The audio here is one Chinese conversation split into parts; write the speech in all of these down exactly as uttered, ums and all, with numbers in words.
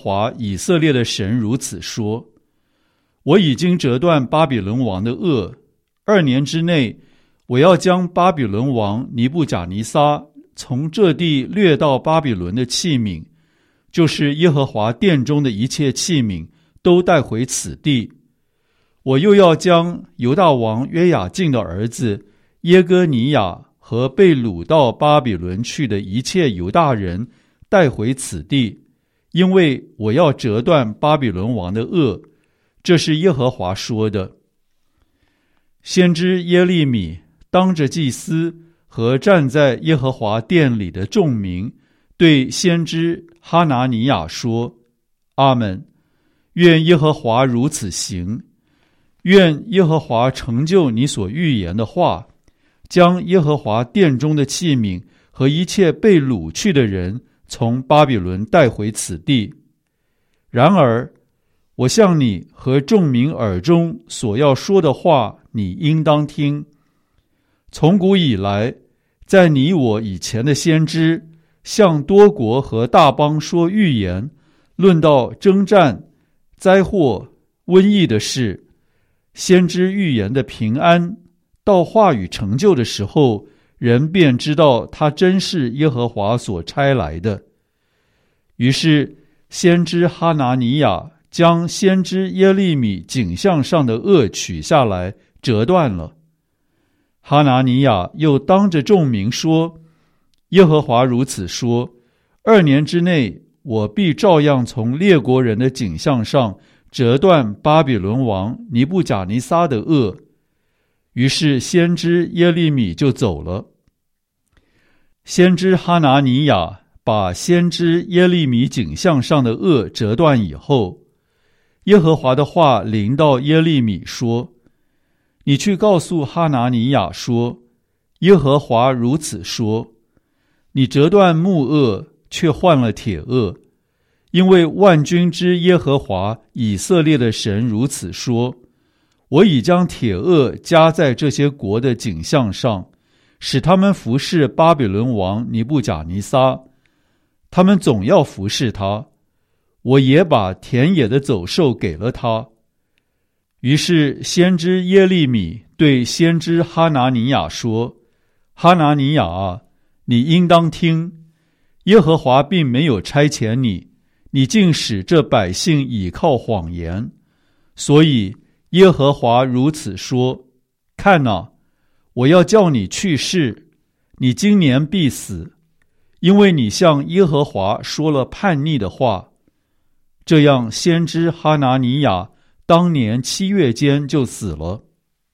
华以色列的神如此说：我已经折断巴比伦王的轭，二年之内，我要将巴比伦王尼布甲尼撒从这地掠到巴比伦的器皿，就是耶和华殿中的一切器皿，都带回此地。我又要将犹大王约雅敬的儿子耶哥尼雅和被掳到巴比伦去的一切犹大人带回此地，因为我要折断巴比伦王的轭，这是耶和华说的。先知耶利米当着祭司和站在耶和华殿里的众民，对先知哈拿尼亚说：阿们，愿耶和华如此行，愿耶和华成就你所预言的话，将耶和华殿中的器皿和一切被掳去的人从巴比伦带回此地。然而我向你和众民耳中所要说的话，你应当听。从古以来，在你我以前的先知向多国和大邦说预言，论到征战、灾祸、瘟疫的事，先知预言的平安，到话语成就的时候，人便知道他真是耶和华所差来的。于是先知哈拿尼亚将先知耶利米颈项上的轭取下来，折断了。哈拿尼亚又当着众民说：耶和华如此说，二年之内，我必照样从列国人的颈项上折断巴比伦王尼布甲尼撒的轭。于是先知耶利米就走了。先知哈拿尼亚把先知耶利米颈项上的轭折断以后，耶和华的话临到耶利米说：你去告诉哈拿尼亚说，耶和华如此说，你折断木轭，却换了铁轭，因为万军之耶和华以色列的神如此说，我已将铁轭加在这些国的颈项上，使他们服侍巴比伦王尼布甲尼撒，他们总要服侍他，我也把田野的走兽给了他。于是先知耶利米对先知哈拿尼亚说：哈拿尼亚啊，你应当听，耶和华并没有差遣你，你竟使这百姓倚靠谎言。所以耶和华如此说：看哪，我要叫你去世，你今年必死，因为你向耶和华说了叛逆的话。这样先知哈拿尼亚当年七月间就死了。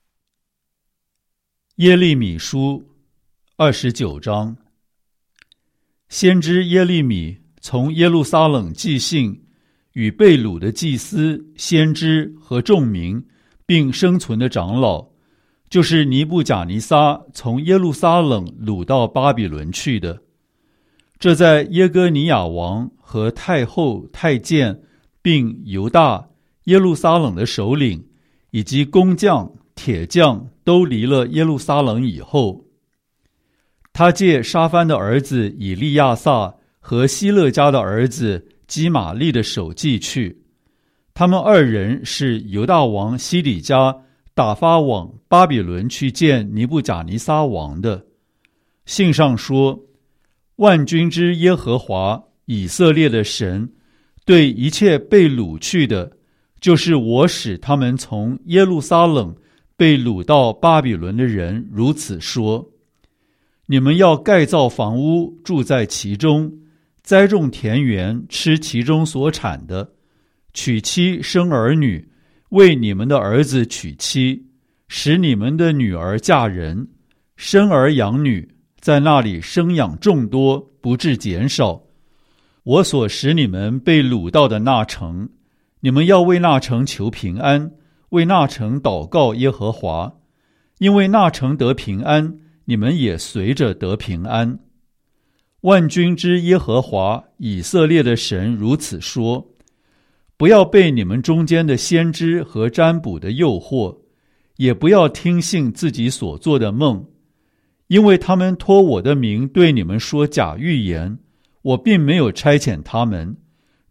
耶利米书二十九章。先知耶利米从耶路撒冷寄信，与被掳的祭司、先知和众民，并生存的长老，就是尼布甲尼撒从耶路撒冷掳到巴比伦去的。这在耶哥尼亚王和太后、太监，并犹大、耶路撒冷的首领以及工匠、铁匠都离了耶路撒冷以后，他借沙番的儿子以利亚撒和希勒家的儿子基玛利的手寄去。他们二人是犹大王西底家打发往巴比伦去见尼布甲尼撒王的。信上说：万军之耶和华以色列的神对一切被掳去的，就是我使他们从耶路撒冷被掳到巴比伦的人如此说：你们要盖造房屋，住在其中，栽种田园，吃其中所产的，娶妻生儿女，为你们的儿子娶妻，使你们的女儿嫁人，生儿养女，在那里生养众多，不致减少。我所使你们被掳到的那城，你们要为那城求平安，为那城祷告耶和华，因为那城得平安，你们也随着得平安。万军之耶和华以色列的神如此说：不要被你们中间的先知和占卜的诱惑，也不要听信自己所做的梦，因为他们托我的名对你们说假预言，我并没有差遣他们，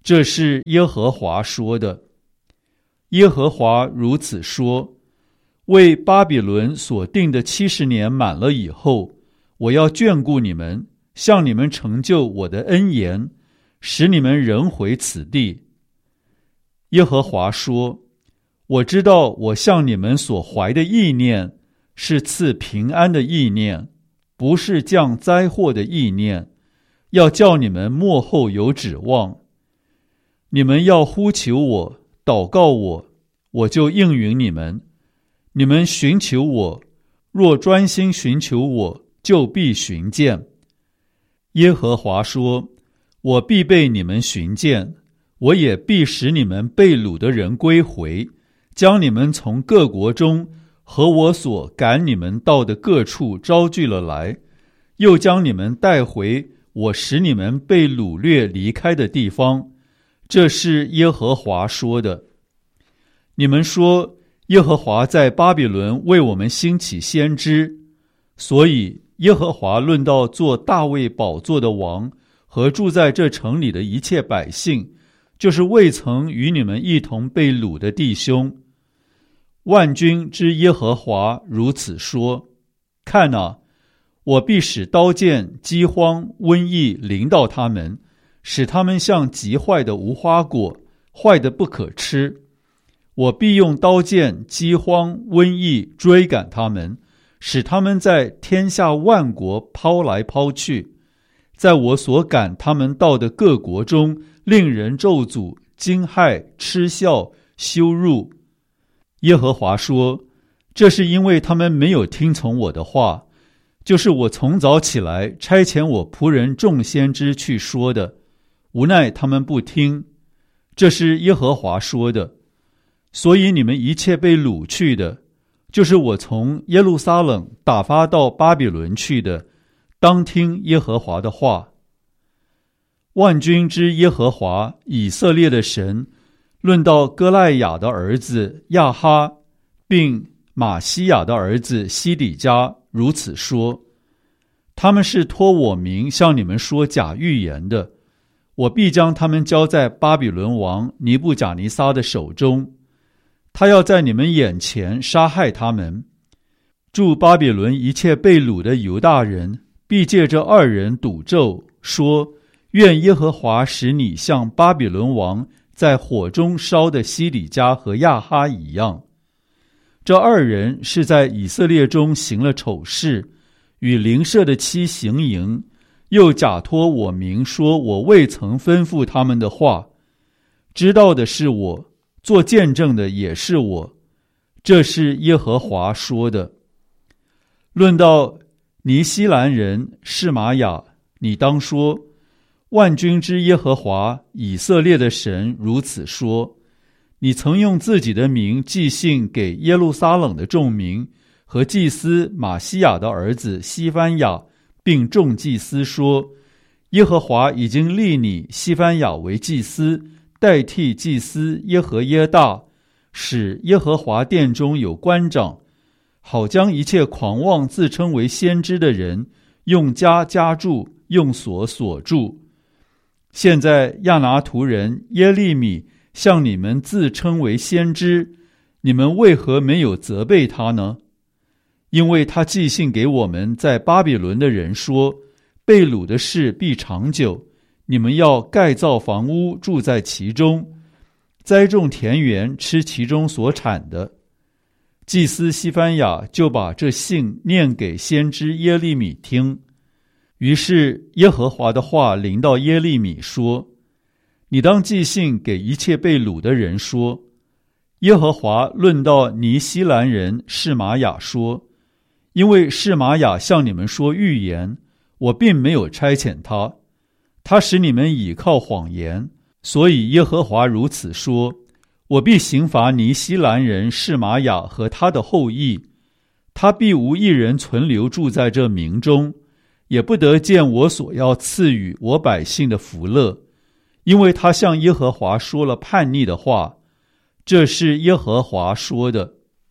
这是耶和华说的。耶和华如此说：为巴比伦所定的七十年满了以后，我要眷顾你们，向你们成就我的恩言，使你们仍回此地。耶和华说：我知道我向你们所怀的意念是赐平安的意念，不是降灾祸的意念，要叫你们末后有指望。你们要呼求我，祷告我，我就应允你们。你们寻求我，若专心寻求我，就必寻见。耶和华说：我必被你们寻见，我也必使你们被掳的人归回，将你们从各国中和我所赶你们到的各处招聚了来，又将你们带回我使你们被掳掠离开的地方。这是耶和华说的。你们说，耶和华在巴比伦为我们兴起先知，所以耶和华论到做大卫宝座的王和住在这城里的一切百姓，就是未曾与你们一同被掳的弟兄。万军之耶和华如此说：看哪，我必使刀剑、饥荒、瘟疫临到他们，使他们像极坏的无花果，坏得不可吃。我必用刀剑、饥荒、瘟疫追赶他们，使他们在天下万国抛来抛去，在我所赶他们到的各国中，令人咒诅、惊骇、嗤笑、羞辱。耶和华说：这是因为他们没有听从我的话，就是我从早起来差遣我仆人众先知去说的，无奈他们不听。这是耶和华说的。所以你们一切被掳去的，就是我从耶路撒冷打发到巴比伦去的，当听耶和华的话。万军之耶和华以色列的神论到歌赖雅的儿子亚哈，并马西亚的儿子西底家如此说：他们是托我名向你们说假预言的，我必将他们交在巴比伦王尼布甲尼撒的手中，他要在你们眼前杀害他们。住巴比伦一切被掳的犹大人必借这二人赌咒，说：愿耶和华使你像巴比伦王在火中烧的西底家和亚哈一样。这二人是在以色列中行了丑事，与邻舍的妻行淫，又假托我名说我未曾吩咐他们的话。知道的是我，做见证的也是我，这是耶和华说的。论到尼西兰人示玛雅，你当说：万军之耶和华以色列的神如此说：你曾用自己的名寄信给耶路撒冷的众民和祭司马西亚的儿子西番雅，并众祭司说：耶和华已经立你西番雅为祭司，代替祭司耶和耶大，使耶和华殿中有官长，好将一切狂妄自称为先知的人用枷枷住，用锁锁住。现在亚拿图人耶利米向你们自称为先知，你们为何没有责备他呢？因为他寄信给我们在巴比伦的人说，被掳的事必长久，你们要盖造房屋，住在其中，栽种田园，吃其中所产的。祭司西番雅就把这信念给先知耶利米听。于是耶和华的话临到耶利米说：你当寄信给一切被掳的人说，耶和华论到尼西兰人示玛雅说：因为示玛雅向你们说预言，我并没有差遣他，他使你们倚靠谎言，所以耶和华如此说：我必刑罚尼西兰人示玛雅和他的后裔，他必无一人存留住在这民中，也不得见我所要赐予我百姓的福乐，因为他向耶和华说了叛逆的话。这是耶和华说的。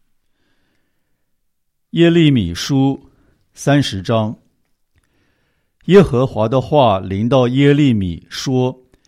耶利米书三十章。耶和华的话临到耶利米说：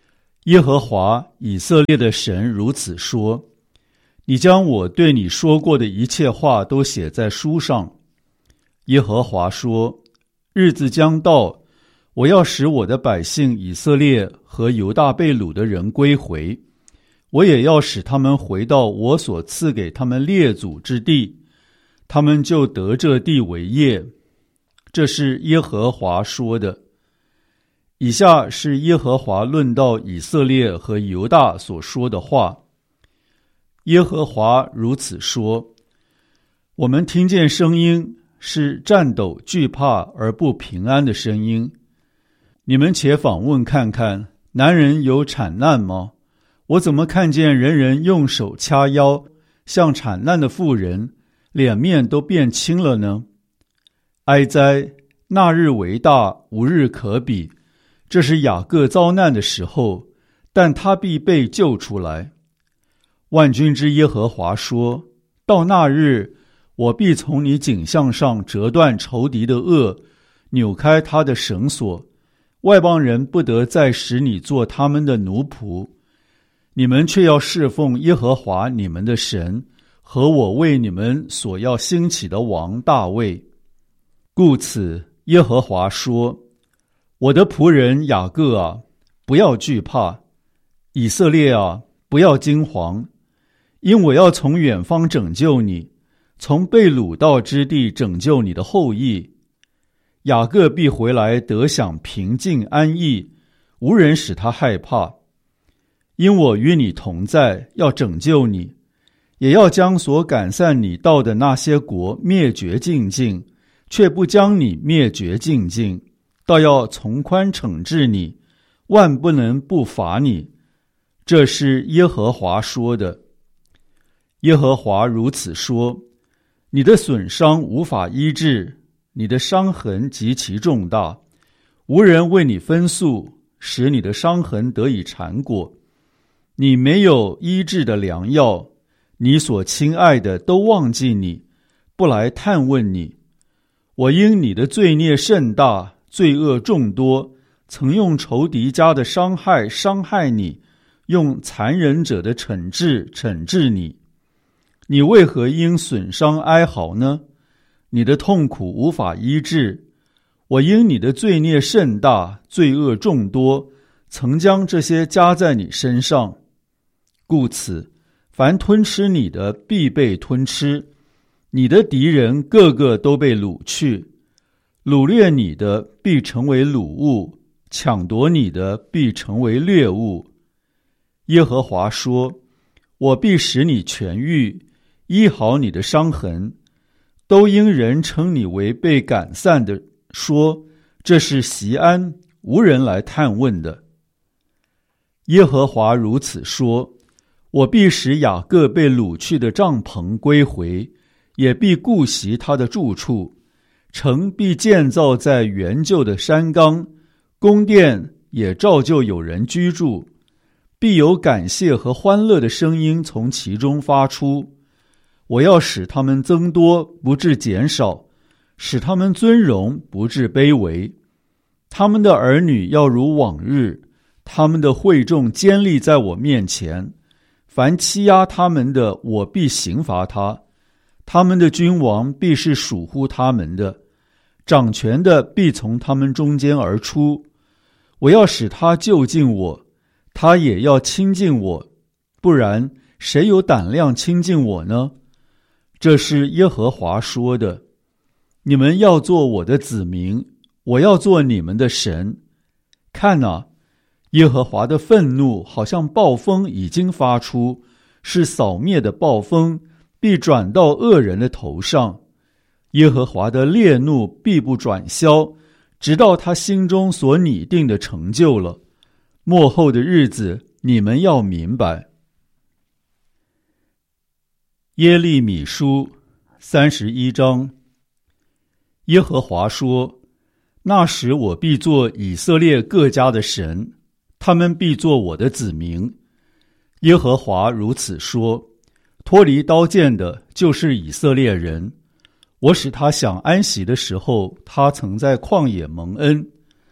耶和华以色列的神如此说：你将我对你说过的一切话都写在书上。耶和华说：日子将到，我要使我的百姓以色列和犹大被掳的人归回，我也要使他们回到我所赐给他们列祖之地，他们就得这地为业。这是耶和华说的。以下是耶和华论到以色列和犹大所说的话。耶和华如此说：我们听见声音，是战斗惧怕而不平安的声音。你们且访问看看，男人有产难吗？我怎么看见人人用手掐腰，像产难的妇人，脸面都变青了呢？哀哉！那日为大，无日可比。这是雅各遭难的时候，但他必被救出来。万军之耶和华说：到那日，我必从你颈项上折断仇敌的轭，扭开他的绳索，外邦人不得再使你做他们的奴仆。你们却要侍奉耶和华你们的神，和我为你们所要兴起的王大卫。故此，耶和华说：我的仆人雅各啊，不要惧怕；以色列啊，不要惊惶，因我要从远方拯救你，从被掳到之地拯救你的后裔。雅各必回来得享平静安逸，无人使他害怕。因我与你同在，要拯救你，也要将所赶散你到的那些国灭绝尽尽，却不将你灭绝尽尽，倒要从宽惩治你，万不能不罚你。这是耶和华说的。耶和华如此说：你的损伤无法医治，你的伤痕极其重大，无人为你分诉，使你的伤痕得以缠裹。你没有医治的良药，你所亲爱的都忘记你，不来探问你。我因你的罪孽甚大，罪恶众多，曾用仇敌家的伤害伤害你，用残忍者的惩治惩治你。你为何因损伤哀嚎呢？你的痛苦无法医治。我因你的罪孽甚大，罪恶众多，曾将这些加在你身上。故此，凡吞吃你的必被吞吃，你的敌人个个都被掳去。掳掠你的必成为掳物，抢夺你的必成为掠物。耶和华说：我必使你痊愈，医好你的伤痕。都因人称你为被赶散的，说这是锡安，无人来探问的。耶和华如此说：我必使雅各被掳去的帐篷归回，也必顾惜他的住处。城必建造在原旧的山冈，宫殿也照旧有人居住，必有感谢和欢乐的声音从其中发出。我要使他们增多，不致减少，使他们尊荣，不致卑微。他们的儿女要如往日，他们的会众坚立在我面前。凡欺压他们的，我必刑罚他。他们的君王必是属乎他们的，掌权的必从他们中间而出。我要使他就近我，他也要亲近我，不然谁有胆量亲近我呢？这是耶和华说的。你们要做我的子民，我要做你们的神。看哪，耶和华的愤怒好像暴风已经发出，是扫灭的暴风，必转到恶人的头上。耶和华的烈怒必不转消，直到他心中所拟定的成就了。末后的日子，你们要明白。耶利米书三十一章。耶和华说：那时我必做以色列各家的神，他们必做我的子民。耶和华如此说：脱离刀剑的就是以色列人，我使他享安息的时候，他曾在旷野蒙恩。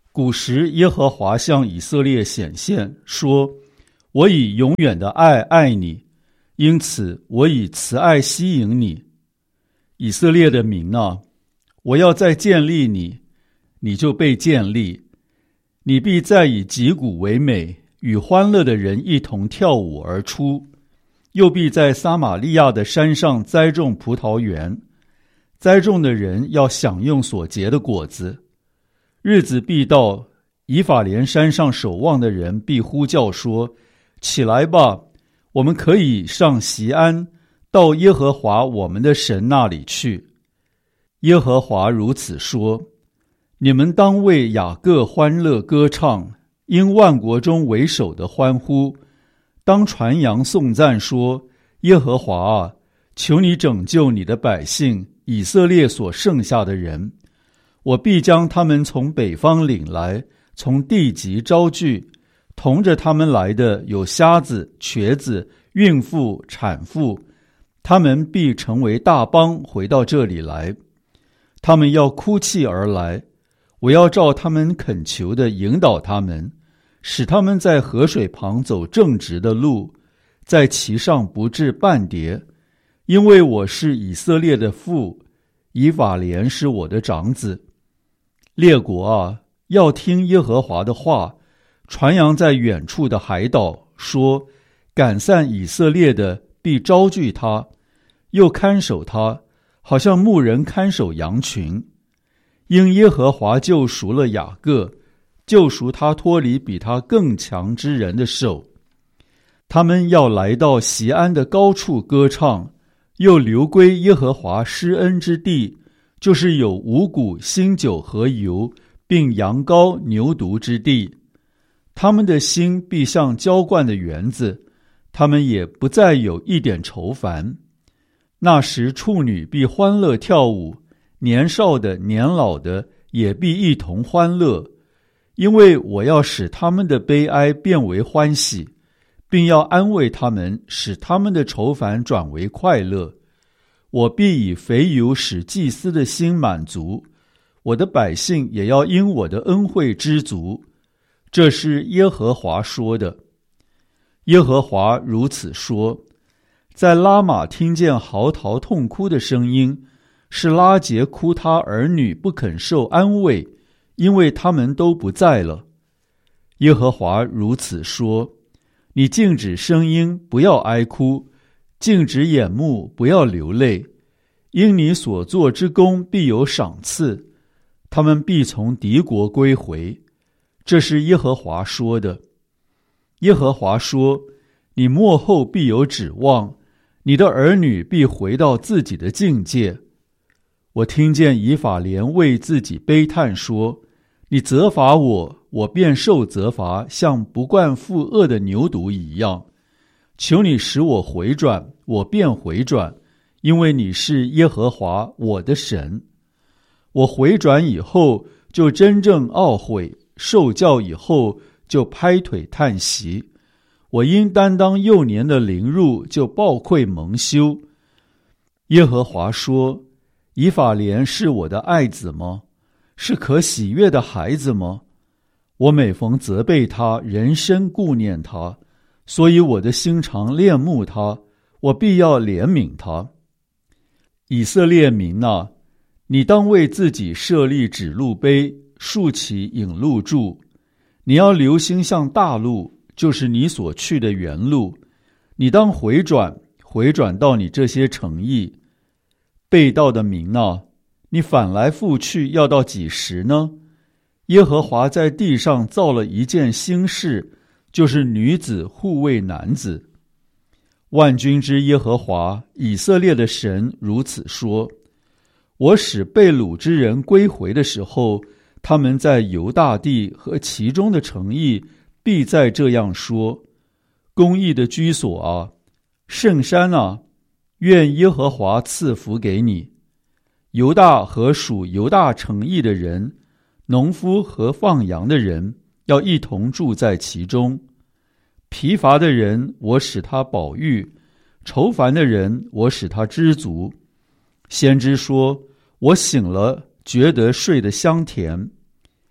古时耶和华向以色列显现，说：我以永远的爱爱你，因此我以慈爱吸引你。以色列的民啊，我要再建立你，你就被建立，你必再以击鼓为美，与欢乐的人一同跳舞而出，又必在撒玛利亚的山上栽种葡萄园，栽种的人要享用所结的果子。日子必到，以法莲山上守望的人必呼叫说：起来吧，我们可以上锡安，到耶和华我们的神那里去。耶和华如此说：你们当为雅各欢乐歌唱，因万国中为首的欢呼，当传扬颂赞说：耶和华啊，求你拯救你的百姓以色列所剩下的人。我必将他们从北方领来，从地极招聚，同着他们来的有瞎子、瘸子、孕妇、产妇，他们必成为大帮回到这里来。他们要哭泣而来，我要照他们恳求的引导他们，使他们在河水旁走正直的路，在其上不致半跌。因为我是以色列的父，以法莲是我的长子。列国啊，要听耶和华的话，传扬在远处的海岛，说：赶散以色列的必招聚他，又看守他，好像牧人看守羊群。因耶和华救赎了雅各，救赎他脱离比他更强之人的手。他们要来到锡安的高处歌唱，又流归耶和华施恩之地，就是有五谷、新酒和油，并羊羔、牛犊之地。他们的心必像浇灌的园子，他们也不再有一点愁烦。那时处女必欢乐跳舞，年少的、年老的也必一同欢乐，因为我要使他们的悲哀变为欢喜，并要安慰他们，使他们的愁烦转为快乐。我必以肥油使祭司的心满足，我的百姓也要因我的恩惠知足。这是耶和华说的。耶和华如此说：在拉玛听见嚎啕痛哭的声音，是拉结哭他儿女不肯受安慰，因为他们都不在了。耶和华如此说：你静止声音，不要哀哭，静止眼目，不要流泪，因你所做之功必有赏赐，他们必从敌国归回。这是耶和华说的。耶和华说：你末后必有指望，你的儿女必回到自己的境界。我听见以法莲为自己悲叹说：你责罚我，我便受责罚，像不惯负恶的牛犊一样。求你使我回转，我便回转，因为你是耶和华我的神。我回转以后，就真正懊悔，受教以后，就拍腿叹息。我因担当幼年的凌辱，就抱愧蒙羞。耶和华说：以法莲是我的爱子吗？是可喜悦的孩子吗？我每逢责备他，人生顾念他，所以我的心常恋慕他，我必要怜悯他。以色列民啊，你当为自己设立指路碑，竖起引路柱。你要留心向大路，就是你所去的原路。你当回转，回转到你这些城邑。背道的民啊，你反来覆去，要到几时呢？耶和华在地上造了一件新事，就是女子护卫男子。万军之耶和华，以色列的神如此说：我使被掳之人归回的时候，他们在犹大地和其中的城邑必再这样说：公义的居所啊，圣山啊，愿耶和华赐福给你。犹大和属犹大城邑的人，农夫和放羊的人，要一同住在其中。疲乏的人，我使他饱飫；愁烦的人，我使他知足。先知说：我醒了，觉得睡得香甜。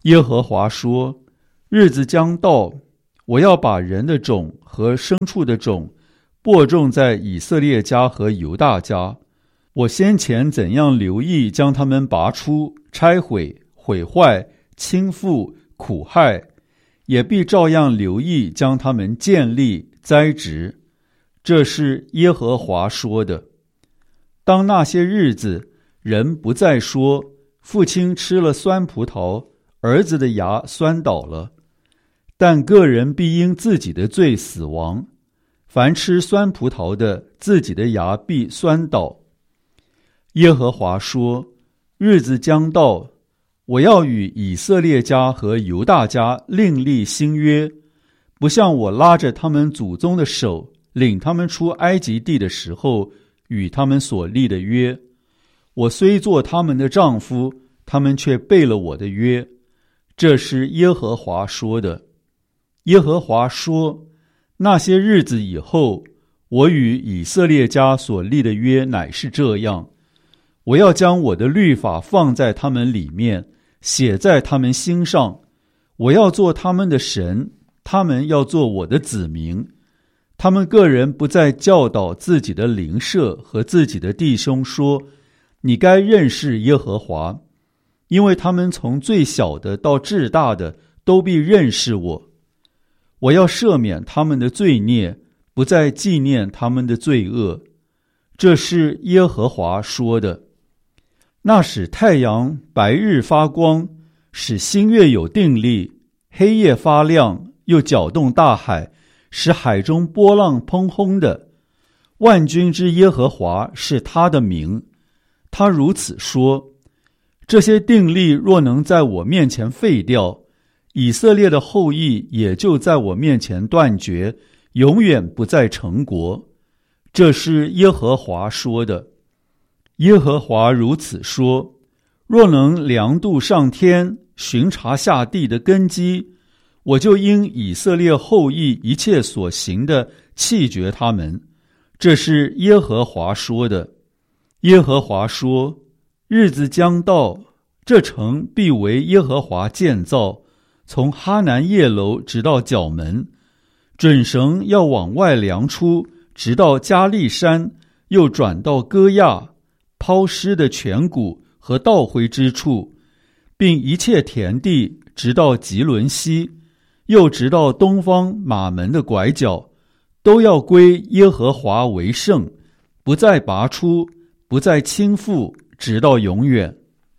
耶和华说，日子将到，我要把人的种和牲畜的种播种在以色列家和犹大家。我先前怎样留意将他们拔出、拆毁、毁坏、倾覆、苦害，也必照样留意将他们建立、栽植。这是耶和华说的。当那些日子，人不再说，父亲吃了酸葡萄，儿子的牙酸倒了，但个人必因自己的罪死亡。凡吃酸葡萄的，自己的牙必酸倒。耶和华说，日子将到，我要与以色列家和犹大家另立新约，不像我拉着他们祖宗的手，领他们出埃及地的时候与他们所立的约。我虽做他们的丈夫，他们却背了我的约。这是耶和华说的。耶和华说，那些日子以后，我与以色列家所立的约乃是这样，我要将我的律法放在他们里面，写在他们心上。我要做他们的神，他们要做我的子民。他们个人不再教导自己的邻舍和自己的弟兄说，你该认识耶和华，因为他们从最小的到至大的都必认识我。我要赦免他们的罪孽，不再纪念他们的罪恶。这是耶和华说的。那使太阳白日发光，使星月有定力，黑夜发亮，又搅动大海，使海中波浪砰轰的。万军之耶和华是他的名。他如此说，这些定力若能在我面前废掉，以色列的后裔也就在我面前断绝，永远不再成国。这是耶和华说的。耶和华如此说，若能量度上天，巡查下地的根基，我就因以色列后裔一切所行的弃绝他们。这是耶和华说的。耶和华说，日子将到，这城必为耶和华建造，从哈南叶楼直到角门，准绳要往外量出，直到加利山，又转到歌亚，抛尸的泉谷和倒回之处，并一切田地，直到吉伦西，又直到东方马门的拐角，都要归耶和华为圣，不再拔出，不再倾覆，直到永远。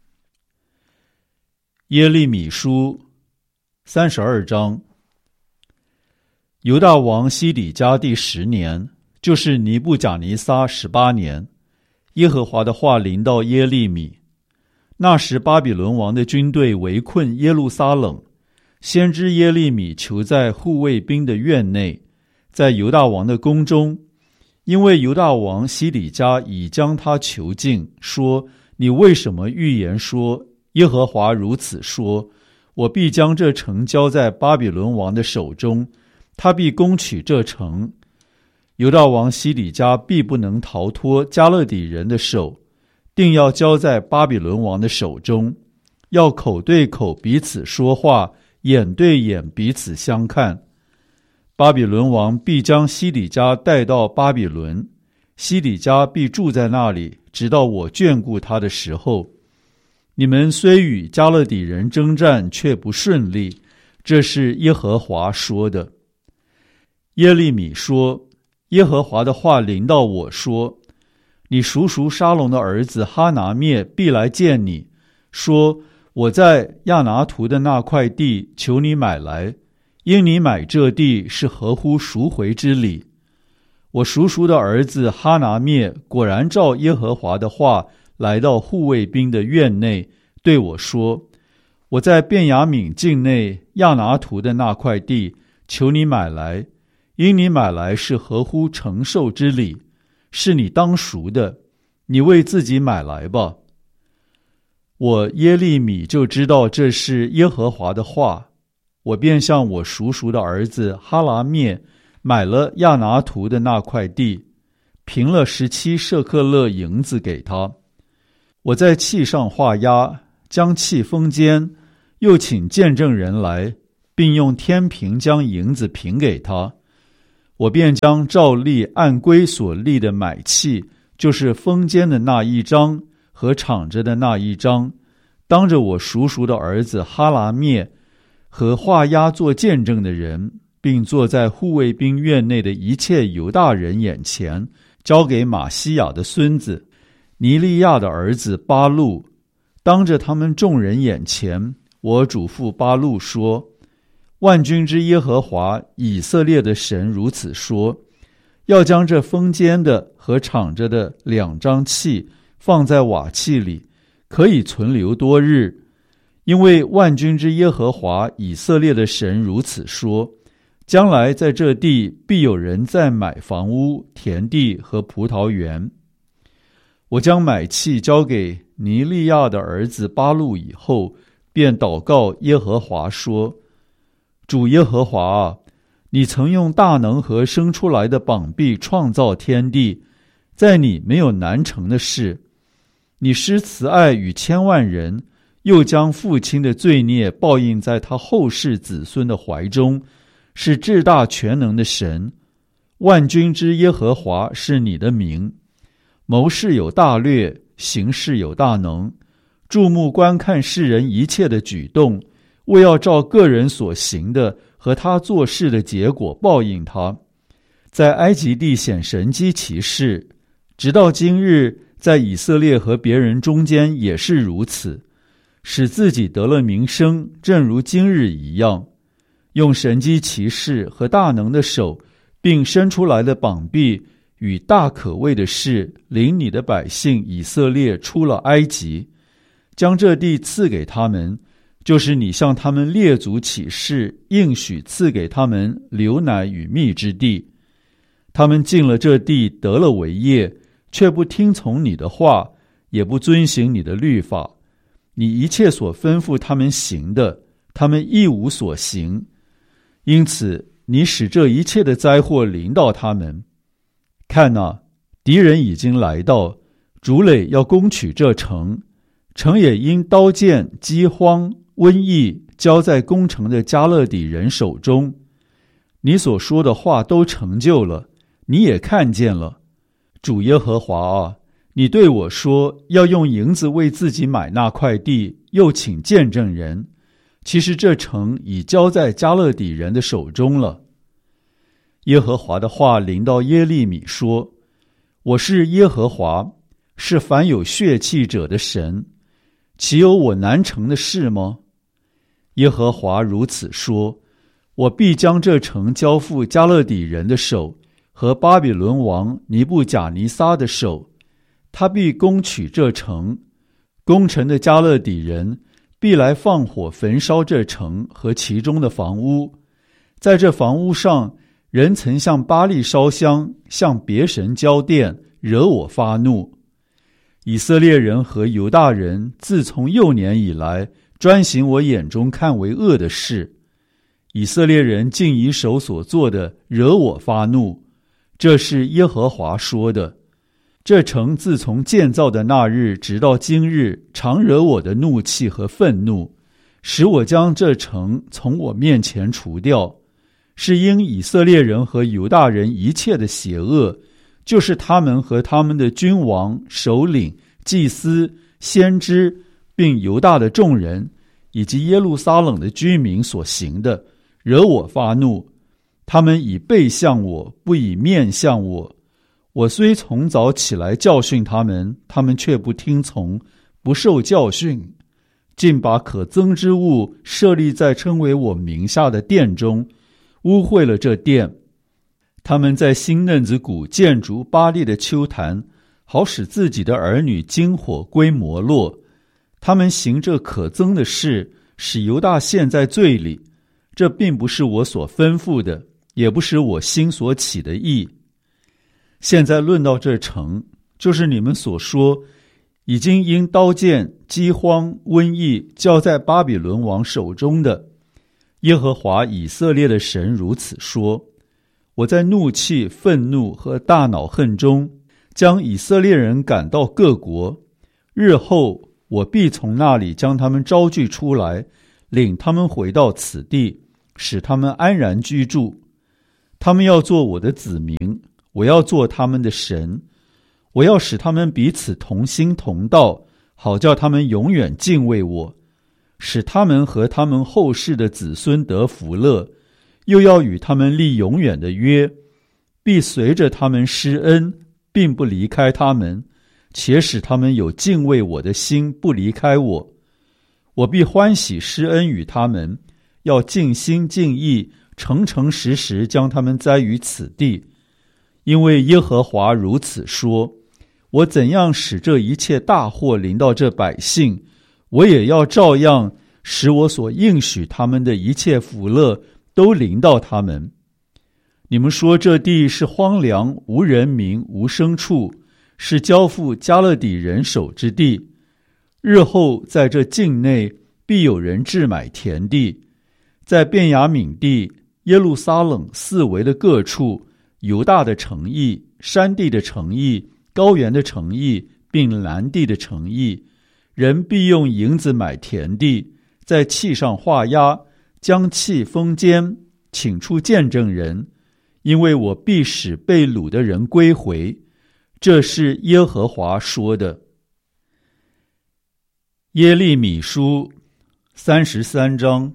耶利米书三十二章。犹大王西底家第十年，就是尼布甲尼撒十八年，耶和华的话临到耶利米。那时巴比伦王的军队围困耶路撒冷，先知耶利米囚在护卫兵的院内，在犹大王的宫中，因为犹大王西底家已将他囚禁，说，你为什么预言说，耶和华如此说，我必将这城交在巴比伦王的手中，他必攻取这城。犹大王西底家必不能逃脱加勒底人的手，定要交在巴比伦王的手中，要口对口彼此说话，眼对眼彼此相看。巴比伦王必将西底家带到巴比伦，西底家必住在那里，直到我眷顾他的时候。你们虽与加勒底人征战，却不顺利，这是耶和华说的。耶利米说，耶和华的话临到我说，你叔叔沙龙的儿子哈拿灭必来见你，说，我在亚拿图的那块地求你买来，因你买这地是合乎赎回之理。我叔叔的儿子哈拿灭果然照耶和华的话来到护卫兵的院内，对我说，我在便雅悯境内亚拿图的那块地求你买来，因你买来是合乎承受之理，是你当赎的，你为自己买来吧。我耶利米就知道这是耶和华的话，我便向我叔叔的儿子哈拿灭买了亚拿图的那块地，平了十七舍克勒银子给他。我在器上画押，将器封缄， 又请见证人来，并用天平将银子平给他。我便将照例按规所立的买契，就是封监的那一章和敞着的那一章，当着我叔叔的儿子哈拉灭和画押做见证的人，并坐在护卫兵院内的一切犹大人眼前，交给马西亚的孙子尼利亚的儿子巴路。当着他们众人眼前，我嘱咐巴路说，万军之耶和华以色列的神如此说，要将这封监的和敞着的两张契放在瓦器里，可以存留多日。因为万军之耶和华以色列的神如此说，将来在这地必有人再买房屋、田地和葡萄园。我将买契交给尼利亚的儿子巴路以后，便祷告耶和华说，主耶和华啊，你曾用大能和生出来的膀臂创造天地，在你没有难成的事。你施慈爱与千万人，又将父亲的罪孽报应在他后世子孙的怀中，是至大全能的神。万军之耶和华是你的名。谋事有大略，行事有大能，注目观看世人一切的举动，为要照个人所行的和他做事的结果报应他。在埃及地显神迹奇事，直到今日，在以色列和别人中间也是如此，使自己得了名声，正如今日一样。用神迹奇事和大能的手，并伸出来的膀臂与大可畏的事，领你的百姓以色列出了埃及，将这地赐给他们，就是你向他们列祖起誓，应许赐给他们流奶与蜜之地。他们进了这地，得了为业，却不听从你的话，也不遵行你的律法。你一切所吩咐他们行的，他们一无所行。因此你使这一切的灾祸临到他们。看哪，敌人已经来到，主垒要攻取这城，城也因刀剑、饥荒、瘟疫交在攻城的加勒底人手中。你所说的话都成就了，你也看见了。主耶和华啊，你对我说，要用银子为自己买那块地，又请见证人。其实这城已交在加勒底人的手中了。耶和华的话临到耶利米说，我是耶和华，是凡有血气者的神，岂有我难成的事吗？耶和华如此说，我必将这城交付加勒底人的手和巴比伦王尼布甲尼撒的手，他必攻取这城。攻城的加勒底人必来放火焚烧这城和其中的房屋，在这房屋上，人曾向巴力烧香，向别神交奠，惹我发怒。以色列人和犹大人自从幼年以来，专行我眼中看为恶的事。以色列人竟以手所做的惹我发怒，这是耶和华说的。这城自从建造的那日直到今日，常惹我的怒气和愤怒，使我将这城从我面前除掉。是因以色列人和犹大人一切的邪恶，就是他们和他们的君王、首领、祭司、先知，并犹大的众人，以及耶路撒冷的居民所行的，惹我发怒。他们以背向我，不以面向我。我虽从早起来教训他们，他们却不听从，不受教训，竟把可憎之物设立在称为我名下的殿中，污秽了这殿。他们在新嫩子谷建筑巴力的丘坛，好使自己的儿女经火归摩洛。他们行这可憎的事，使犹大陷在罪里。这并不是我所吩咐的，也不是我心所起的意。现在论到这城，就是你们所说已经因刀剑、饥荒、瘟疫交在巴比伦王手中的。耶和华以色列的神如此说，我在怒气、愤怒和大恼恨中，将以色列人赶到各国，日后我必从那里将他们招聚出来， 领他们回到此地，使他们安然居住。他们要做我的子民，我要做他们的神。我要使他们彼此同心同道，好叫他们永远敬畏我，使他们和他们后世的子孙得福乐，又要与他们立永远的约，必随着他们施恩，并不离开他们，且使他们有敬畏我的心，不离开我。我必欢喜施恩与他们，要尽心尽意，诚诚实实将他们栽于此地。因为耶和华如此说，我怎样使这一切大祸临到这百姓，我也要照样使我所应许他们的一切福乐都临到他们。你们说这地是荒凉，无人民，无牲畜，是交付迦勒底人手之地。日后在这境内必有人置买田地，在便雅悯地、耶路撒冷四围的各处，犹大的城邑、山地的城邑、高原的城邑，并南地的城邑，人必用银子买田地，在契上画押，将契封缄，请出见证人，因为我必使被掳的人归回。这是耶和华说的。耶利米书三十三章。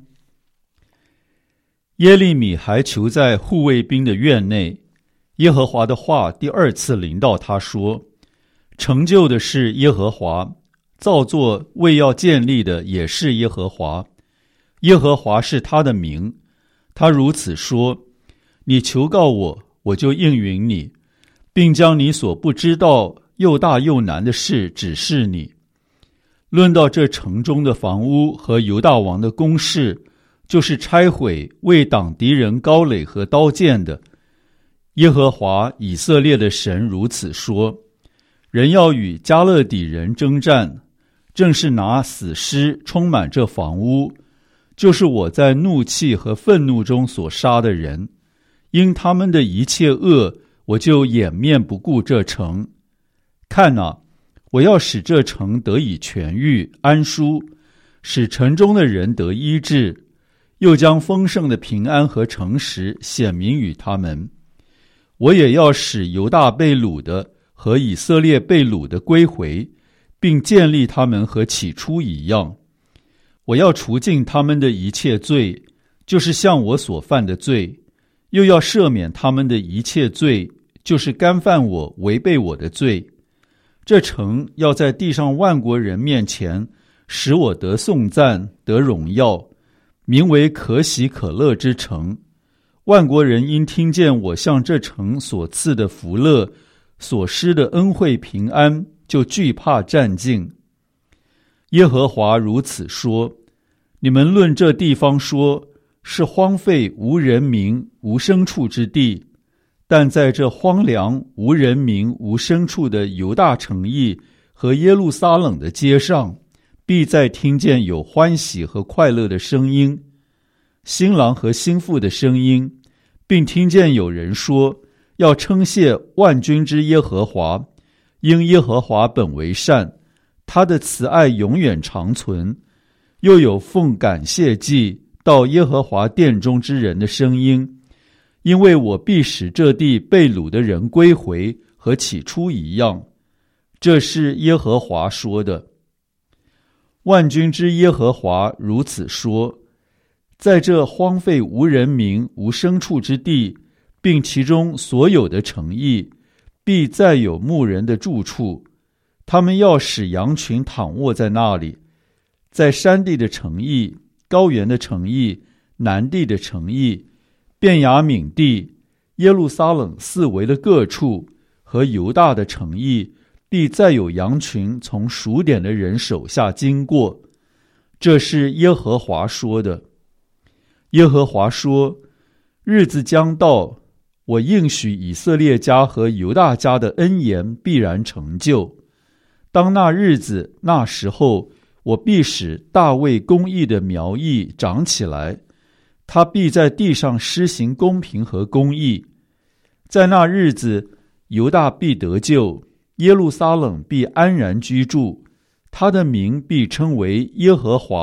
耶利米还囚在护卫兵的院内，耶和华的话第二次临到他说，成就的是耶和华，造作为要建立的也是耶和华，耶和华是他的名。他如此说，你求告我，我就应允你，并将你所不知道又大又难的事指示你。论到这城中的房屋和犹大王的宫室，就是拆毁为挡敌人高垒和刀剑的，耶和华以色列的神如此说，人要与迦勒底人征战，正是拿死尸充满这房屋，就是我在怒气和愤怒中所杀的人，因他们的一切恶，我就掩面不顾这城。看哪，我要使这城得以痊愈安舒，使城中的人得医治，又将丰盛的平安和诚实显明与他们。我也要使犹大被掳的和以色列被掳的归回，并建立他们和起初一样。我要除尽他们的一切罪，就是向我所犯的罪，又要赦免他们的一切罪，就是干犯我违背我的罪。这城要在地上万国人面前使我得颂赞，得荣耀，名为可喜可乐之城。万国人因听见我向这城所赐的福乐，所施的恩惠平安，就惧怕战兢。耶和华如此说，你们论这地方说，是荒废无人民无牲畜之地，但在这荒凉无人民无牲畜的犹大城邑和耶路撒冷的街上，必再听见有欢喜和快乐的声音，新郎和新妇的声音，并听见有人说，要称谢万军之耶和华，因耶和华本为善，他的慈爱永远长存。又有奉感谢祭到耶和华殿中之人的声音，因为我必使这地被掳的人归回，和起初一样。这是耶和华说的。万军之耶和华如此说，在这荒废无人民无牲畜之地，并其中所有的城邑，必再有牧人的住处，他们要使羊群躺卧在那里。在山地的城邑、高原的城邑、南地的城邑、便雅悯地、耶路撒冷四围的各处和犹大的城邑，必再有羊群从数点的人手下经过。这是耶和华说的。耶和华说，日子将到，我应许以色列家和犹大家的恩言必然成就。当那日子那时候，我必使大卫公义的苗裔长起来，他必在地上施行公平和公义。在那日子，犹大必得救，耶路撒冷必安然居住，他的名必称为耶和华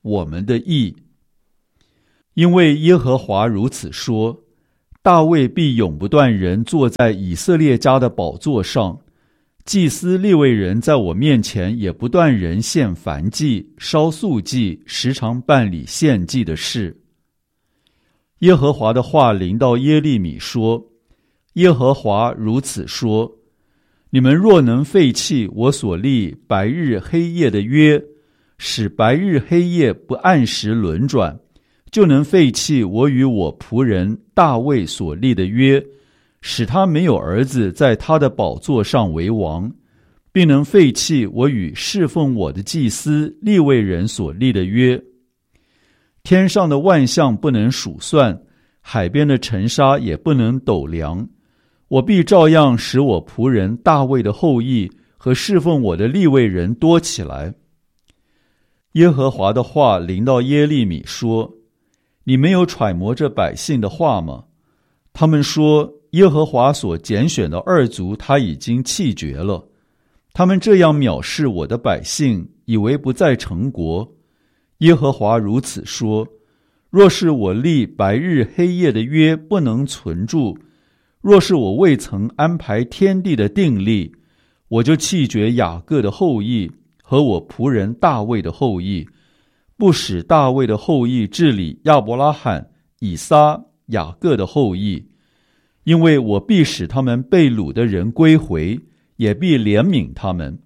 我们的义。因为耶和华如此说，大卫必永不断人坐在以色列家的宝座上，祭司利未人在我面前也不断人献燔祭、烧素祭，时常办理献祭的事。耶和华的话临到耶利米说，耶和华如此说，你们若能废弃我所立白日黑夜的约，使白日黑夜不按时轮转，就能废弃我与我仆人大卫所立的约，使他没有儿子在他的宝座上为王，并能废弃我与侍奉我的祭司利未人所立的约。天上的万象不能数算，海边的尘沙也不能斗量，我必照样使我仆人大卫的后裔和侍奉我的利未人多起来。耶和华的话临到耶利米说，你没有揣摩这百姓的话吗？他们说，耶和华所拣选的二族他已经弃绝了，他们这样藐视我的百姓，以为不再成国。耶和华如此说，若是我立白日黑夜的约不能存住，若是我未曾安排天地的定例，我就弃绝雅各的后裔和我仆人大卫的后裔，不使大卫的后裔治理亚伯拉罕、以撒、雅各的后裔，因为我必使他们被掳的人归回，也必怜悯他们。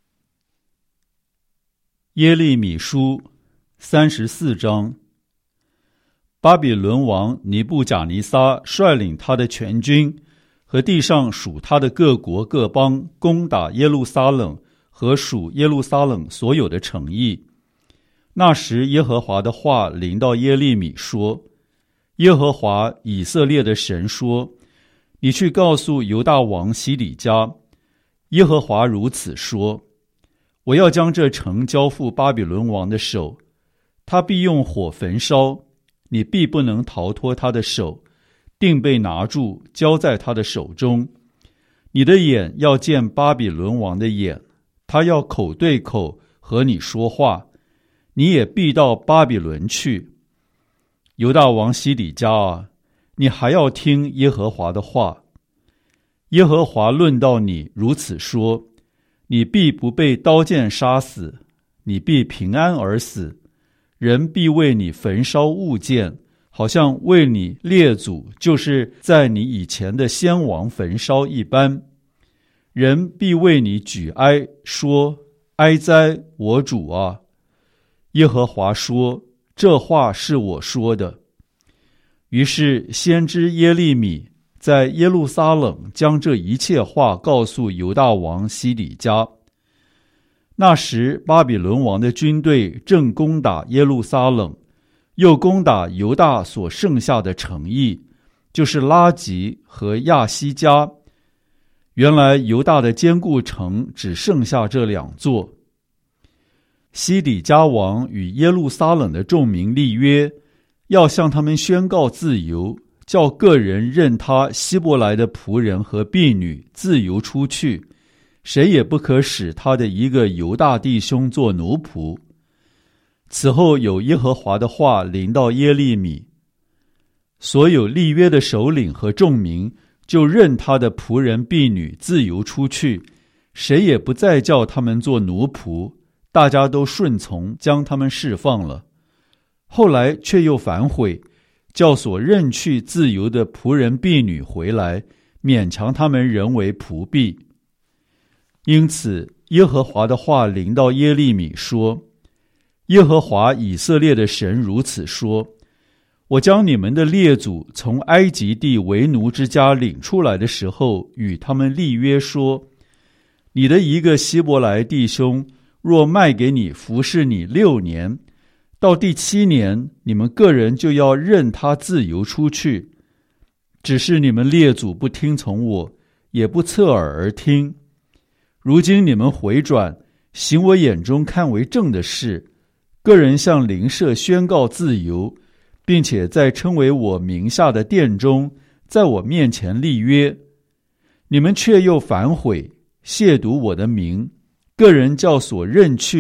耶利米书三十四章。巴比伦王尼布甲尼撒率领他的全军和地上属他的各国各邦，攻打耶路撒冷和属耶路撒冷所有的城邑。那时耶和华的话临到耶利米说，耶和华以色列的神说，你去告诉犹大王西底家，耶和华如此说，我要将这城交付巴比伦王的手，他必用火焚烧，你必不能逃脱他的手，定被拿住，交在他的手中。你的眼要见巴比伦王的眼，他要口对口和你说话，你也必到巴比伦去。犹大王西底家啊，你还要听耶和华的话。耶和华论到你如此说，你必不被刀剑杀死，你必平安而死，人必为你焚烧物件，好像为你列祖，就是在你以前的先王焚烧一般。人必为你举哀，说，哀哉，我主啊！耶和华说，这话是我说的。于是先知耶利米在耶路撒冷将这一切话告诉犹大王西底家。那时巴比伦王的军队正攻打耶路撒冷，又攻打犹大所剩下的城邑，就是拉吉和亚西加。原来犹大的坚固城只剩下这两座。西底家王与耶路撒冷的众民立约，要向他们宣告自由，叫个人任他希伯来的仆人和婢女自由出去，谁也不可使他的一个犹大弟兄做奴仆。此后有耶和华的话临到耶利米，所有立约的首领和众民就任他的仆人婢女自由出去，谁也不再叫他们做奴仆，大家都顺从，将他们释放了。后来却又反悔，叫所任去自由的仆人婢女回来，勉强他们人为仆婢。因此耶和华的话临到耶利米说，耶和华以色列的神如此说，我将你们的列祖从埃及地为奴之家领出来的时候，与他们立约说，你的一个希伯来弟兄若卖给你服侍你六年，到第七年你们个人就要任他自由出去。只是你们列祖不听从我，也不侧耳而听。如今你们回转，行我眼中看为正的事，个人向邻舍宣告自由，并且在称为我名下的殿中，在我面前立约。你们却又反悔，亵渎我的名，个人叫所任去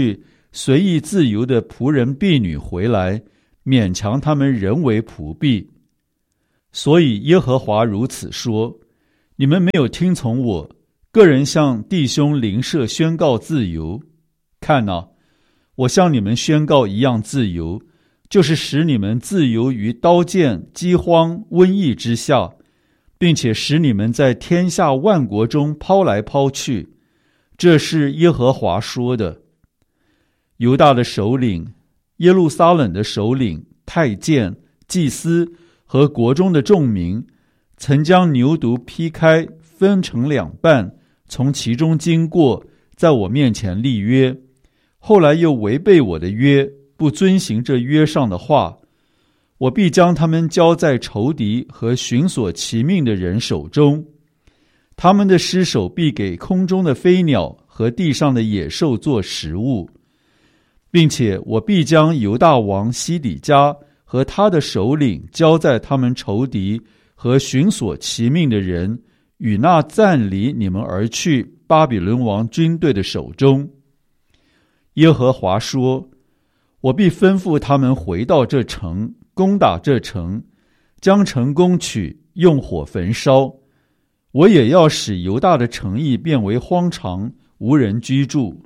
随意自由的仆人婢女回来，勉强他们人为仆婢。所以耶和华如此说：你们没有听从我，个人向弟兄邻舍宣告自由。看哪，我向你们宣告一样自由，就是使你们自由于刀剑、饥荒、瘟疫之下，并且使你们在天下万国中抛来抛去。这是耶和华说的。犹大的首领、耶路撒冷的首领、太监、祭司和国中的众民，曾将牛犊劈开，分成两半，从其中经过，在我面前立约。后来又违背我的约，不遵行这约上的话，我必将他们交在仇敌和寻索其命的人手中，他们的尸首必给空中的飞鸟和地上的野兽做食物，并且我必将犹大王西底家和他的首领交在他们仇敌和寻索其命的人与那暂离你们而去巴比伦王军队的手中。耶和华说：我必吩咐他们回到这城，攻打这城，将城攻取，用火焚烧。我也要使犹大的城邑变为荒场，无人居住。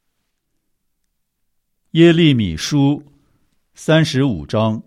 耶利米书三十五章。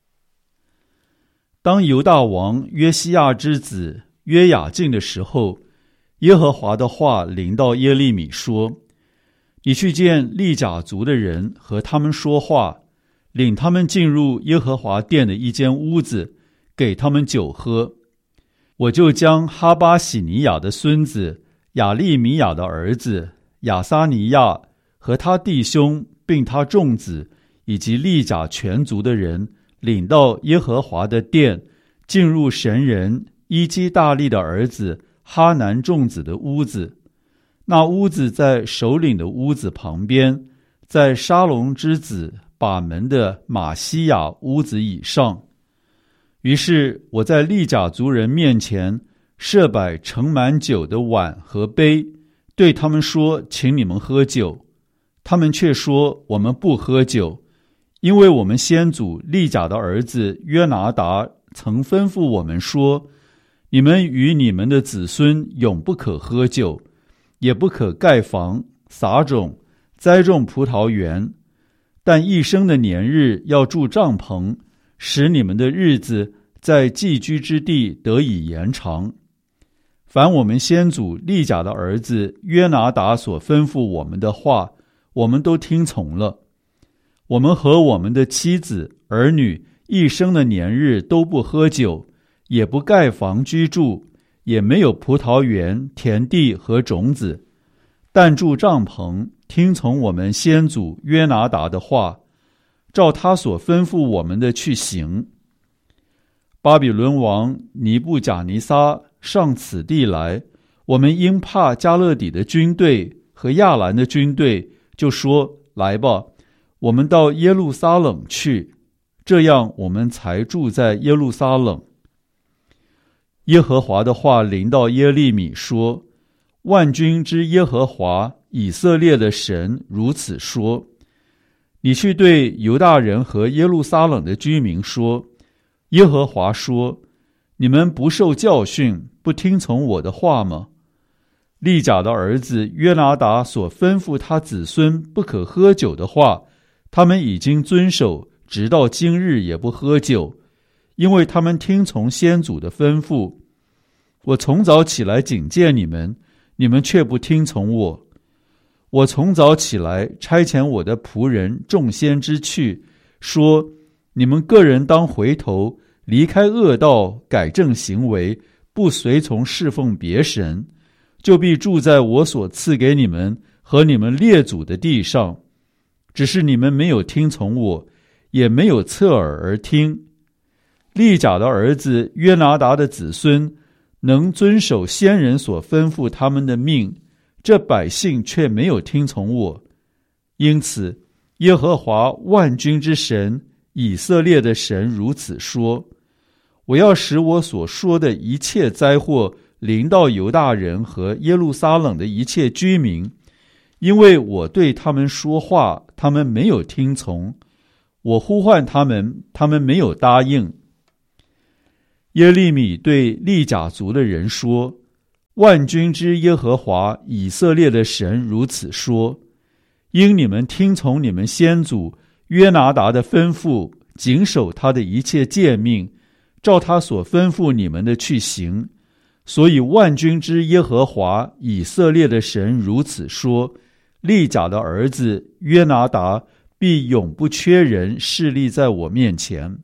当犹大王约西亚之子约雅敬的时候，耶和华的话临到耶利米说：你去见利甲族的人，和他们说话，领他们进入耶和华殿的一间屋子，给他们酒喝。我就将哈巴喜尼亚的孙子亚利米亚的儿子亚撒尼亚和他弟兄并他众子以及利甲全族的人领到耶和华的殿，进入神人伊基大利的儿子哈南众子的屋子。那屋子在首领的屋子旁边，在沙龙之子把门的马西亚屋子以上。于是我在利甲族人面前设摆盛满酒的碗和杯，对他们说：请你们喝酒。他们却说：我们不喝酒，因为我们先祖利甲的儿子约拿达曾吩咐我们说：你们与你们的子孙永不可喝酒，也不可盖房、撒种、栽种葡萄园，但一生的年日要住帐篷，使你们的日子在寄居之地得以延长。凡我们先祖利甲的儿子约拿达所吩咐我们的话，我们都听从了。我们和我们的妻子、儿女一生的年日都不喝酒，也不盖房居住，也没有葡萄园、田地和种子，但住帐篷，听从我们先祖约拿达的话，照他所吩咐我们的去行。巴比伦王尼布甲尼撒上此地来，我们因怕加勒底的军队和亚兰的军队，就说：来吧，我们到耶路撒冷去，这样我们才住在耶路撒冷。耶和华的话临到耶利米说：万军之耶和华以色列的神如此说：你去对犹大人和耶路撒冷的居民说，耶和华说：你们不受教训，不听从我的话吗？利甲的儿子约拿达所吩咐他子孙不可喝酒的话，他们已经遵守，直到今日也不喝酒，因为他们听从先祖的吩咐。我从早起来警戒你们，你们却不听从我。我从早起来差遣我的仆人众先知去，说：你们个人当回头，离开恶道，改正行为，不随从侍奉别神，就必住在我所赐给你们和你们列祖的地上。只是你们没有听从我，也没有侧耳而听。利甲的儿子约拿达的子孙能遵守先人所吩咐他们的命，这百姓却没有听从我。因此耶和华万军之神以色列的神如此说：我要使我所说的一切灾祸临到犹大人和耶路撒冷的一切居民， 因为我对他们说话，他们没有听从；我呼唤他们，他们没有答应。”耶利米对利甲族的人说：“万军之耶和华以色列的神如此说：因你们听从你们先祖约拿达的吩咐，谨守他的一切诫命，照他所吩咐你们的去行，所以万军之耶和华以色列的神如此说：利甲的儿子约拿达必永不缺人侍立在我面前。”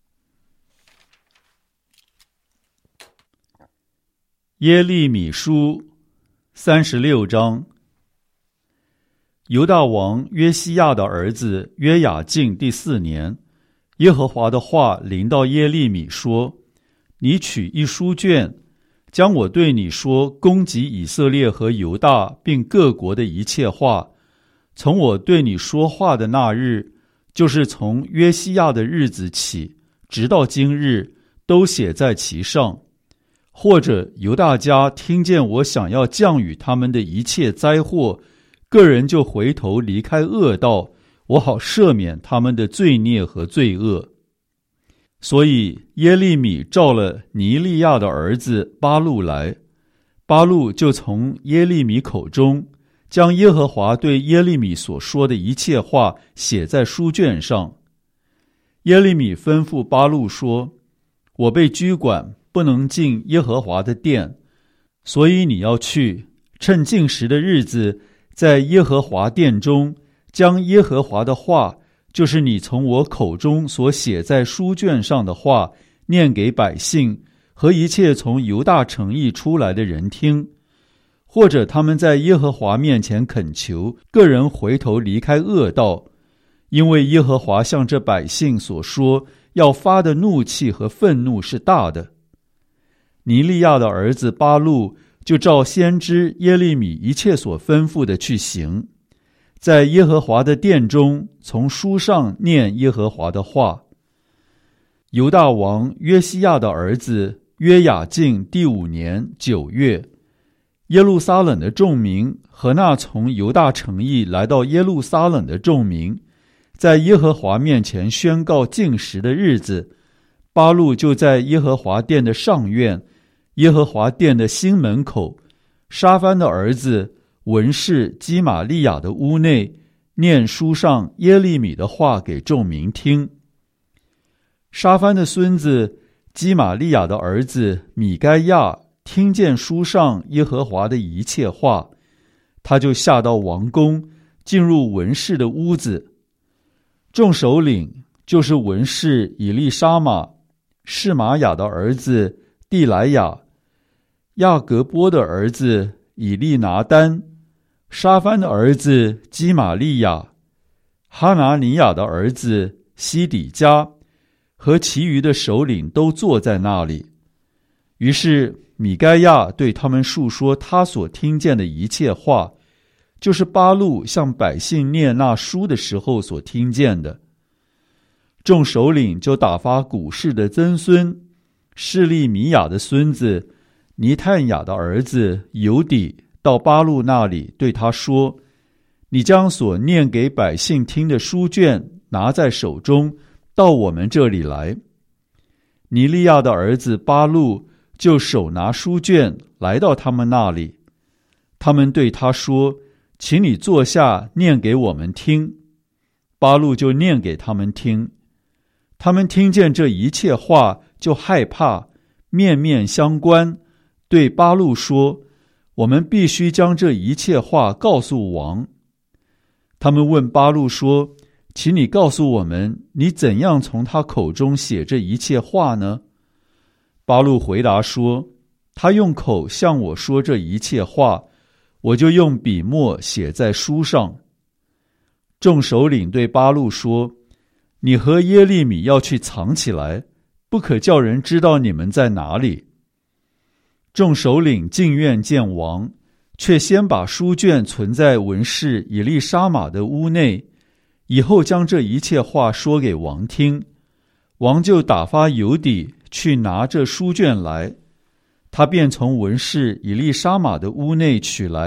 耶利米书三十六章。犹大王约西亚的儿子约雅敬第四年，耶和华的话临到耶利米说：“你取一书卷，将我对你说攻击以色列和犹大并各国的一切话，从我对你说话的那日，就是从约西亚的日子起，直到今日，都写在其上。或者犹大家听见我想要降雨他们的一切灾祸，个人就回头离开恶道，我好赦免他们的罪孽和罪恶。”所以耶利米召了尼利亚的儿子巴录来，巴录就从耶利米口中将耶和华对耶利米所说的一切话写在书卷上。耶利米吩咐巴录说：“我被拘管，不能进耶和华的殿，所以你要去，趁禁食的日子，在耶和华殿中将耶和华的话，就是你从我口中所写在书卷上的话，念给百姓和一切从犹大城邑出来的人听。或者他们在耶和华面前恳求，个人回头离开恶道，因为耶和华向这百姓所说要发的怒气和愤怒是大的。”尼利亚的儿子巴录就照先知耶利米一切所吩咐的去行，在耶和华的殿中从书上念耶和华的话。犹大王约西亚的儿子约雅敬第五年九月，耶路撒冷的众民和那从犹大城邑来到耶路撒冷的众民，在耶和华面前宣告禁食的日子，巴录就在耶和华殿的上院，耶和华殿的新门口，沙番的儿子文士基玛利亚的屋内，念书上耶利米的话给众民听。沙番的孙子基玛利亚的儿子米该亚听见书上耶和华的一切话，他就下到王宫，进入文士的屋子。众首领就是文士以利沙玛、示玛雅的儿子蒂莱雅、亚格波的儿子以利拿丹、沙番的儿子基玛利亚、哈拿尼亚的儿子西底家和其余的首领都坐在那里。于是米该亚对他们述说他所听见的一切话，就是巴录向百姓念那书的时候所听见的。众首领就打发古示的曾孙示利米亚的孙子尼探雅的儿子犹底到巴录那里，对他说：“你将所念给百姓听的书卷拿在手中，到我们这里来。”尼利亚的儿子巴录就手拿书卷来到他们那里，他们对他说：“请你坐下，念给我们听。”巴录就念给他们听。他们听见这一切话，就害怕，面面相关，对巴录说：“我们必须将这一切话告诉王。”他们问巴录说：“请你告诉我们，你怎样从他口中写这一切话呢？”巴录回答说：“他用口向我说这一切话，我就用笔墨写在书上。”众首领对巴录说：“你和耶利米要去藏起来，不可叫人知道你们在哪里。”众首领进院见王，却先把书卷存在文士以利沙玛的屋内，以后将这一切话说给王听。王就打发犹底去拿这书卷来，他便从文士以利沙玛的屋内取来，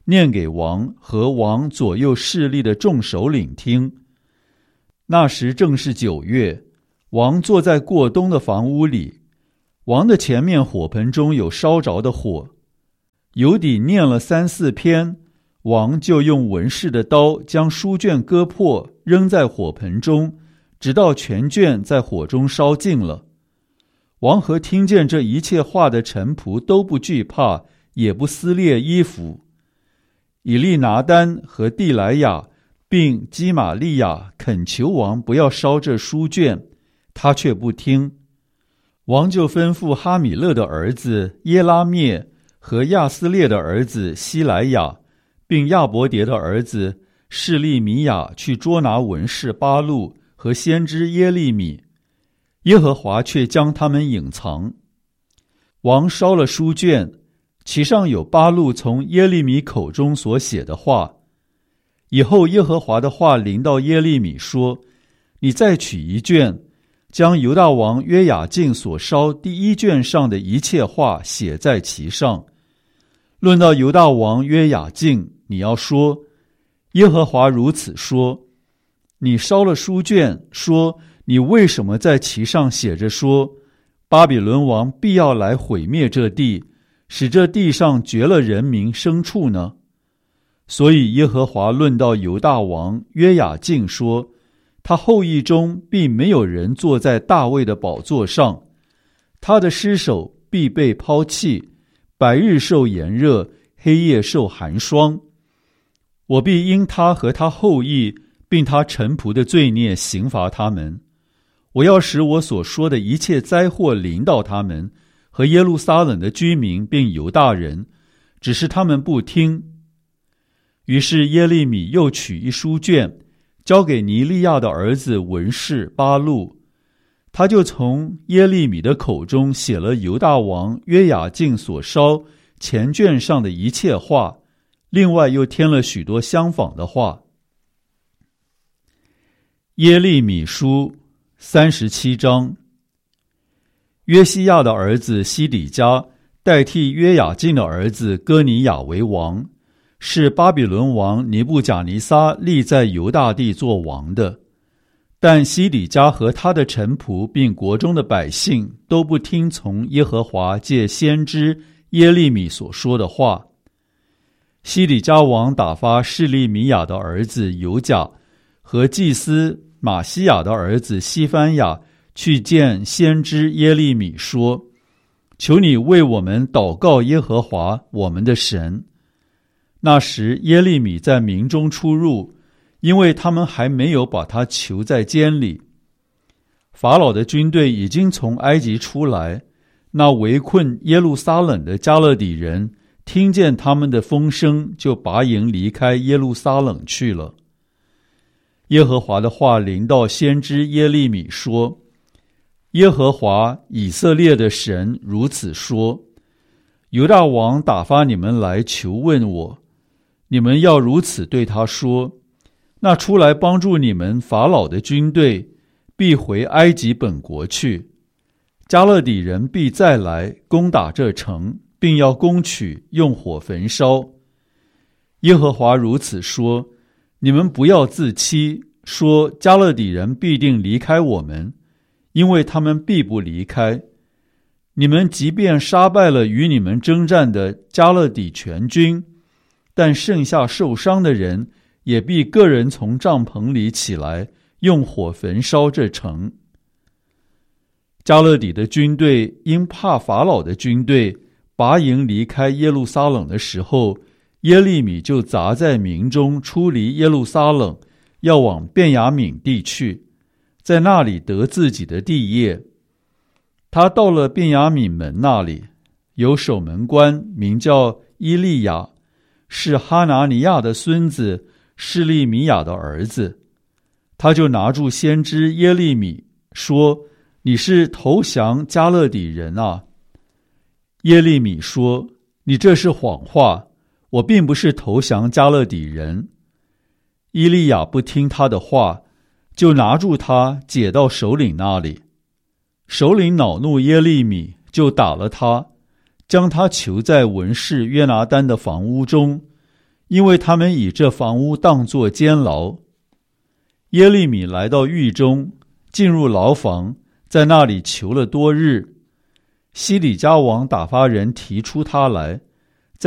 念给王和王左右势力的众首领听。那时正是九月，王坐在过冬的房屋里，王的前面火盆中有烧着的火。犹底念了三四篇，王就用文士的刀将书卷割破，扔在火盆中，直到全卷在火中烧尽了。王和听见这一切话的臣仆都不惧怕，也不撕裂衣服。以利拿单和地莱雅并基玛利亚恳求王不要烧这书卷，他却不听。王就吩咐哈米勒的儿子耶拉灭和亚斯列的儿子希莱亚，并亚伯迭的儿子示利米亚去捉拿文士巴录和先知耶利米，耶和华却将他们隐藏。王烧了书卷，其上有巴录从耶利米口中所写的话。以后耶和华的话临到耶利米说：你再取一卷，将犹大王约雅敬所烧第一卷上的一切话写在其上。论到犹大王约雅敬，你要说：耶和华如此说，你烧了书卷，说你为什么在其上写着说，巴比伦王必要来毁灭这地，使这地上绝了人民牲畜呢？所以耶和华论到犹大王约雅敬说，他后裔中必没有人坐在大卫的宝座上，他的尸首必被抛弃，白日受炎热，黑夜受寒霜。我必因他和他后裔并他臣仆的罪孽刑罚他们。我要使我所说的一切灾祸临到他们和耶路撒冷的居民并犹大人，只是他们不听。于是耶利米又取一书卷，交给尼利亚的儿子文士巴录，他就从耶利米的口中写了犹大王约雅敬所烧前卷上的一切话，另外又添了许多相仿的话。耶利米书三十七章。约西亚的儿子西底家代替约雅敬的儿子哥尼雅为王，是巴比伦王尼布甲尼撒立在犹大地做王的。但西底家和他的臣仆并国中的百姓都不听从耶和华借先知耶利米所说的话。西底家王打发示利米亚的儿子犹甲和祭司马西亚的儿子西番雅去见先知耶利米说，求你为我们祷告耶和华我们的神。那时耶利米在民中出入，因为他们还没有把他囚在监里。法老的军队已经从埃及出来，那围困耶路撒冷的加勒底人听见他们的风声，就拔营离开耶路撒冷去了。耶和华的话临到先知耶利米说，耶和华以色列的神如此说，犹大王打发你们来求问我，你们要如此对他说，那出来帮助你们法老的军队必回埃及本国去，加勒底人必再来攻打这城，并要攻取，用火焚烧。耶和华如此说，你们不要自欺，说加勒底人必定离开我们，因为他们必不离开。你们即便杀败了与你们征战的加勒底全军，但剩下受伤的人也必个人从帐篷里起来，用火焚烧这城。加勒底的军队因怕法老的军队，拔营离开耶路撒冷的时候，耶利米就杂在民中出离耶路撒冷，要往便雅悯地去，在那里得自己的地业。他到了便雅悯门那里，有守门官名叫伊利亚，是哈拿尼亚的孙子示利米亚的儿子。他就拿住先知耶利米说，你是投降加勒底人啊？耶利米说，你这是谎话，我并不是投降加勒底人。伊利亚不听他的话，就拿住他解到首领那里。首领恼怒耶利米，就打了他，将他囚在文士约拿单的房屋中， 因为他们以这房屋当作监牢。耶利米来到狱中，进入牢房，在那里囚了多日。西里家王打发人提出他来，